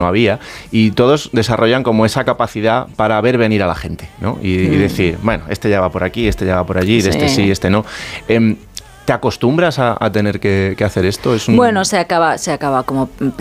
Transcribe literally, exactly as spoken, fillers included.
no había, y todos desarrollan como esa capacidad para ver venir a la gente, ¿no? Y, mm. y decir, bueno, este ya va por aquí, este ya va por allí, sí. este sí, este no. Eh, ¿Te acostumbras a, a tener que, que hacer esto? Es un... Bueno, se acaba, se acaba como